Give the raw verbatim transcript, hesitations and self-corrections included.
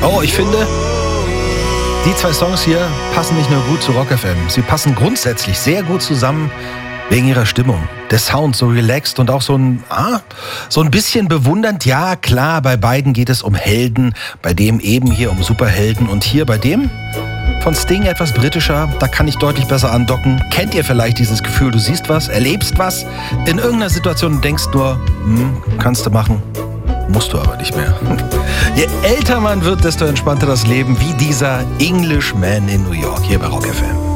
Oh, ich finde, die zwei Songs hier passen nicht nur gut zu Rock F M. Sie passen grundsätzlich sehr gut zusammen wegen ihrer Stimmung. Der Sound so relaxed und auch so ein, ah, so ein bisschen bewundernd. Ja, klar, bei beiden geht es um Helden. Bei dem eben hier um Superhelden. Und hier bei dem von Sting etwas britischer. Da kann ich deutlich besser andocken. Kennt ihr vielleicht dieses Gefühl, du siehst was, erlebst was in irgendeiner Situation und denkst nur, hm, kannst du machen. Musst du aber nicht mehr. Je älter man wird, desto entspannter das Leben, wie dieser Englishman in New York hier bei Rock F M.